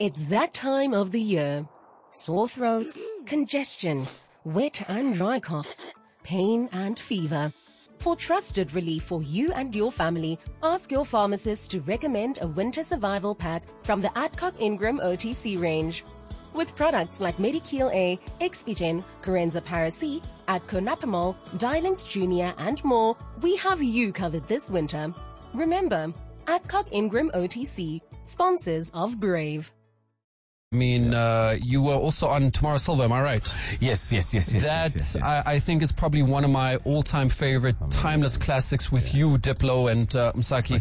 It's that time of the year. Sore throats, congestion, wet and dry coughs, pain and fever. For trusted relief for you and your family, ask your pharmacist to recommend a winter survival pack from the Adcock Ingram OTC range. With products like Medikil A, Expigen, Corenza Paracy, Adconapamol, Dialent Junior and more, we have you covered this winter. Remember, Adcock Ingram OTC, sponsors of Brave. I mean, you were also on Tomorrow Silver, am I right? Yes. That, I think, is probably one of my all-time favorite timeless classics with you, Diplo, and Msaki.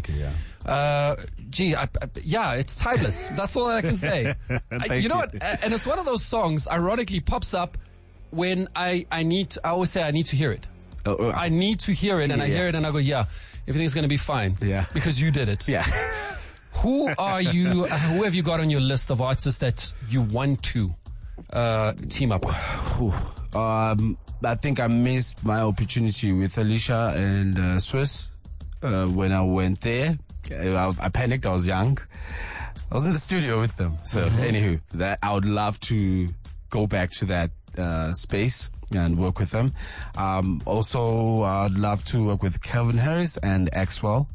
It's timeless. That's all I can say. You know what? And it's one of those songs, ironically, pops up when I always say I need to hear it. I need to hear it, and I hear it, and I go, yeah, everything's going to be fine. Yeah. Because you did it. Yeah. Who are you? Who have you got on your list of artists that you want to team up with? I think I missed my opportunity with Alicia and Swiss when I went there. I panicked. I was young. I was in the studio with them. So, anywho, that I would love to go back to that space and work with them. Also, I'd love to work with Calvin Harris and Axwell.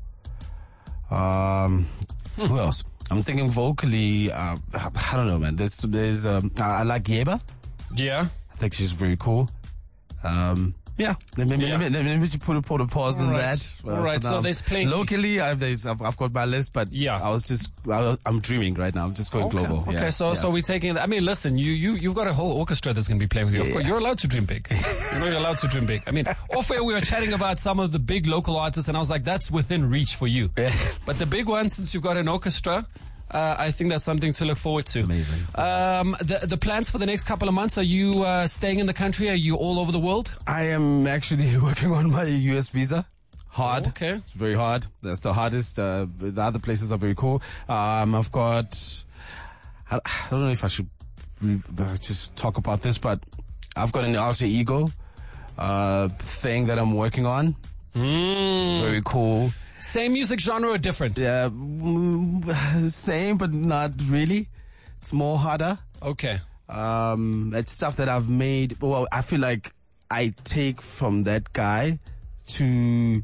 Who else? I'm thinking vocally, I don't know, man. There's I like Yeba. Yeah. I think she's very cool. Let me just put a pause on that. All right. So there's plenty. Locally, I've got my list, but I'm dreaming right now. I'm just going global. Okay. Yeah, So we're taking it. I mean, listen, you've got a whole orchestra that's going to be playing with you. Of course, you're allowed to dream big. You're allowed to dream big. I mean, off air we were chatting about some of the big local artists, and I was like, that's within reach for you. Yeah. But the big one, since you've got an orchestra, I think that's something to look forward to. Amazing. The plans for the next couple of months, are you staying in the country? Are you all over the world? I am actually working on my US visa. Hard. Oh, okay. It's very hard. That's the hardest. The other places are very cool. I've got, I don't know if I should just talk about this, but I've got an alter ego thing that I'm working on. Very cool. Same music genre or different? Yeah, same, but not really. It's more harder. Okay. It's stuff that I've made. Well, I feel like I take from that guy to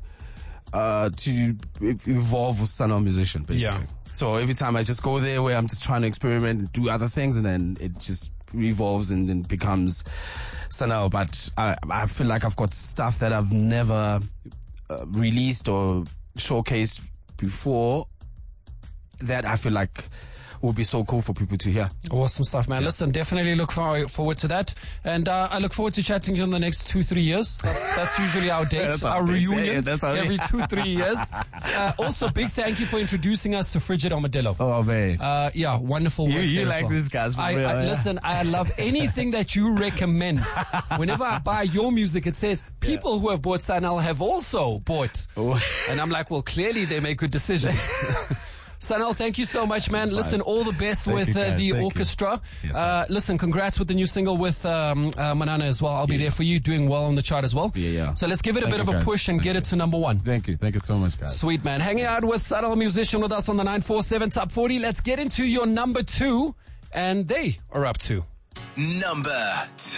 evolve with Sanal Musician, basically. Yeah. So every time I just go there where I'm just trying to experiment and do other things, and then it just revolves and then becomes Sanal. But I feel like I've got stuff that I've never released or showcased before that I feel like would be so cool for people to hear. Awesome stuff, man. Yeah. Listen, definitely look forward to that. And I look forward to chatting to you in the next 2-3 years. That's usually our date, our reunion, every 2-3 years. Also, big thank you for introducing us to Frigid Armadillo. Oh, man. Wonderful work. You like these guys, for real. Listen, I love anything that you recommend. Whenever I buy your music, it says, people who have bought Sanal have also bought. Oh. And I'm like, well, clearly they make good decisions. Sanal, thank you so much, man. Listen, all the best with the orchestra. Yes, listen, congrats with the new single with Manana as well. I'll be there for you, doing well on the chart as well. So let's give it a bit of a push and get it to number one. Thank you so much, guys. Sweet, man. Hanging out with Sanal Musician with us on the 947 Top 40. Let's get into your number two, and they are up to number 2.